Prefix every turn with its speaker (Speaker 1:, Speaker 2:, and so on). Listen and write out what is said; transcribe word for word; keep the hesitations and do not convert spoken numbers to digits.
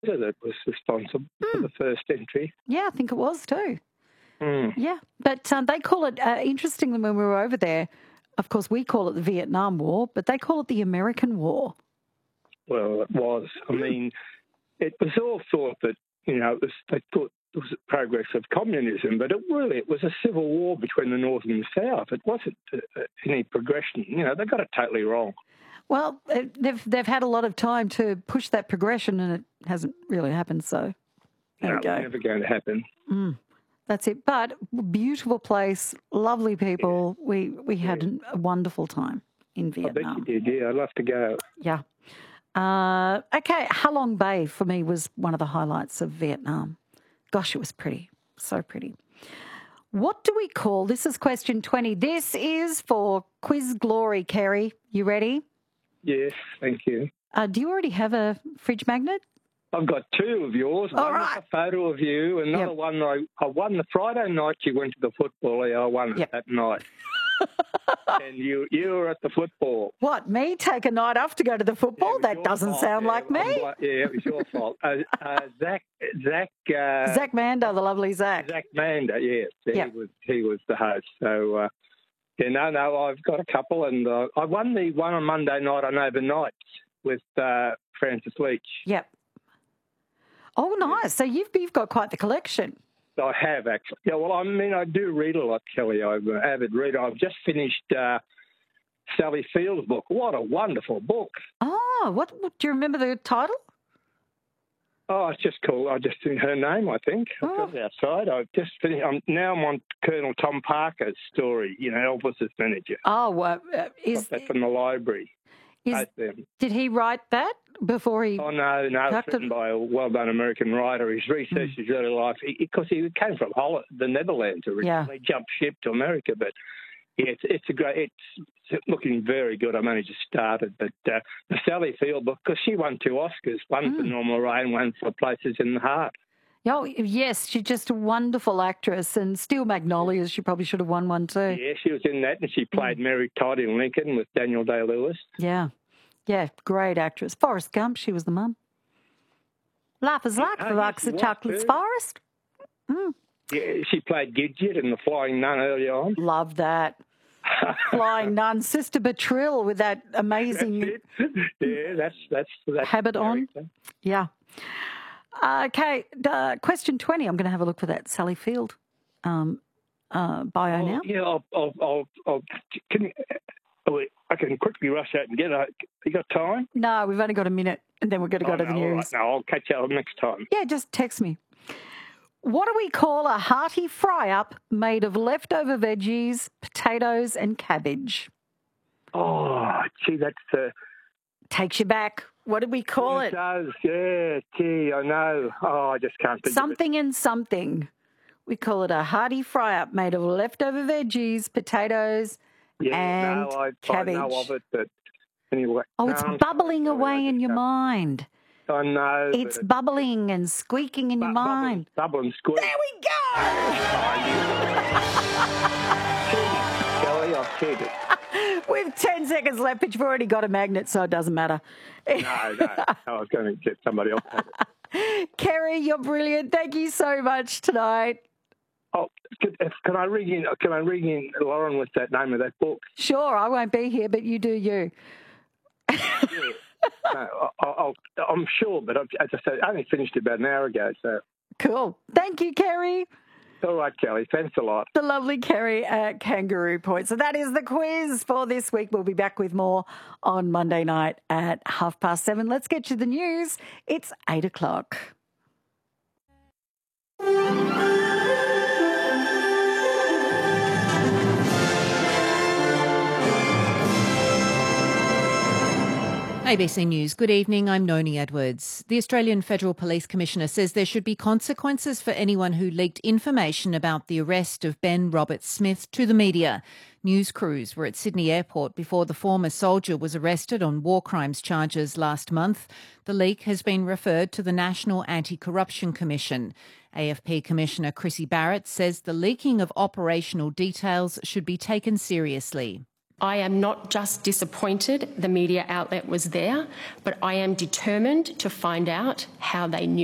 Speaker 1: that was responsible mm. for the first entry.
Speaker 2: Yeah, I think it was too.
Speaker 1: Mm.
Speaker 2: Yeah, but um, they call it, uh, interestingly, when we were over there, of course, we call it the Vietnam War, but they call it the American War.
Speaker 1: Well, it was. I mean, it was all thought that, you know, it was, they thought it was a progress of communism, but it really, it was a civil war between the North and the South. It wasn't uh, any progression. You know, they got it totally wrong.
Speaker 2: Well, they've they've had a lot of time to push that progression, and it hasn't really happened. So there
Speaker 1: no,
Speaker 2: we go.
Speaker 1: It's never going to happen.
Speaker 2: Mm, that's it. But beautiful place, lovely people. Yeah. We we had yeah. a wonderful time in Vietnam.
Speaker 1: I bet you did. Yeah, I'd love to go.
Speaker 2: Yeah. Uh, okay, Halong Bay for me was one of the highlights of Vietnam. Gosh, it was pretty, so pretty. What do we call? This is question twenty. This is for Quiz Glory, Kerry. You ready?
Speaker 1: Yes, thank you.
Speaker 2: Uh, do you already have a fridge magnet?
Speaker 1: I've got two of yours.
Speaker 2: All
Speaker 1: one
Speaker 2: right.
Speaker 1: with a photo of you, another yep. one I, I won the Friday night you went to the football. I won
Speaker 2: yep.
Speaker 1: it that night. And you you were at the football.
Speaker 2: What, me take a night off to go to the football?
Speaker 1: Yeah,
Speaker 2: that doesn't
Speaker 1: fault.
Speaker 2: sound
Speaker 1: yeah,
Speaker 2: like me.
Speaker 1: Like, yeah, it was your fault. Uh, uh, Zach, Zach, uh,
Speaker 2: Zach Mander, the lovely Zach.
Speaker 1: Zach Mander, yes,
Speaker 2: yep.
Speaker 1: he was he was the host. So uh, yeah, no, no, I've got a couple, and uh, I won the one on Monday night on overnight with uh, Francis Leach.
Speaker 2: Yep. Oh, nice. Yeah. So you've you've got quite the collection.
Speaker 1: I have, actually. Yeah, well, I mean, I do read a lot, Kelly. I'm an avid reader. I've just finished uh, Sally Field's book. What a wonderful book.
Speaker 2: Oh, what, what do you remember the title?
Speaker 1: Oh, it's just called, I just think her name, I think. I've
Speaker 2: oh.
Speaker 1: got it outside. I've just finished, I'm, now I'm on Colonel Tom Parker's story, you know, Elvis's manager.
Speaker 2: Oh, well, uh, is...
Speaker 1: Got that from the library.
Speaker 2: Is, did he write that before he...
Speaker 1: Oh, no, no, it's written by a well-known American writer. His research is really life, because he came from Holland, the Netherlands originally,
Speaker 2: yeah.
Speaker 1: jumped ship to America, but yeah, it's, it's a great, it's looking very good. I've only just started, but uh, the Sally Field book, because she won two Oscars, one mm. for Norma Ray and one for Places in the Heart.
Speaker 2: Oh, yes, she's just a wonderful actress, and Steel Magnolias, she probably should have won one too.
Speaker 1: Yeah, she was in that, and she played mm. Mary Todd in Lincoln with Daniel Day-Lewis.
Speaker 2: Yeah, yeah, great actress. Forrest Gump, she was the mum. Life is like the Rocks of Chocolate's Forest. Mm.
Speaker 1: Yeah, she played Gidget in The Flying Nun early on.
Speaker 2: Love that. Flying Nun, Sister Betril with that amazing
Speaker 1: that's yeah, that's that's, that's
Speaker 2: habit on. Yeah. Uh, okay, uh, question twenty. I'm going to have a look for that Sally Field um, uh, bio
Speaker 1: oh,
Speaker 2: now.
Speaker 1: Yeah, I'll, I'll, I'll, I'll can you, oh, I can quickly rush out and get it. You got time?
Speaker 2: No, we've only got a minute, and then we're going to go
Speaker 1: oh,
Speaker 2: to
Speaker 1: no,
Speaker 2: the news.
Speaker 1: Right. No, I'll catch you up next time.
Speaker 2: Yeah, just text me. What do we call a hearty fry-up made of leftover veggies, potatoes and cabbage?
Speaker 1: Oh, gee, that's... Uh,
Speaker 2: Takes you back. What do we call
Speaker 1: it?
Speaker 2: It
Speaker 1: does, yeah. Gee, I know. Oh, I just can't think
Speaker 2: Something
Speaker 1: of it.
Speaker 2: and something. We call it a hearty fry-up made of leftover veggies, potatoes
Speaker 1: yeah,
Speaker 2: and
Speaker 1: no, I,
Speaker 2: cabbage.
Speaker 1: I know of it, but anyway.
Speaker 2: Oh,
Speaker 1: no,
Speaker 2: it's
Speaker 1: I'm
Speaker 2: bubbling
Speaker 1: sorry,
Speaker 2: away
Speaker 1: I
Speaker 2: in your
Speaker 1: can't.
Speaker 2: mind.
Speaker 1: I know.
Speaker 2: It's bubbling and squeaking in
Speaker 1: bu-
Speaker 2: your mind.
Speaker 1: Bubble and squeak.
Speaker 2: There we go!
Speaker 1: Kelly, I've cheated.
Speaker 2: With ten seconds left, but you've already got a magnet, so it doesn't matter.
Speaker 1: No, no. I was going to get somebody else.
Speaker 2: Kerry, you're brilliant. Thank you so much tonight.
Speaker 1: Oh, can, can I ring in? Can I ring in, Lauren, with that name of that book?
Speaker 2: Sure, I won't be here, but you do you.
Speaker 1: Yeah. No, I'll, I'll, I'm sure, but I've, as I said, I only finished it about an hour ago. So
Speaker 2: cool. Thank you, Kerry.
Speaker 1: All right, Kelly. Thanks a lot.
Speaker 2: The lovely Kerry at Kangaroo Point. So that is the quiz for this week. We'll be back with more on Monday night at half past seven. Let's get you the news. It's eight o'clock.
Speaker 3: A B C News. Good evening. I'm Noni Edwards. The Australian Federal Police Commissioner says there should be consequences for anyone who leaked information about the arrest of Ben Roberts-Smith to the media. News crews were at Sydney Airport before the former soldier was arrested on war crimes charges last month. The leak has been referred to the National Anti-Corruption Commission. A F P Commissioner Chrissy Barrett says the leaking of operational details should be taken seriously.
Speaker 4: I am not just disappointed the media outlet was there, but I am determined to find out how they knew.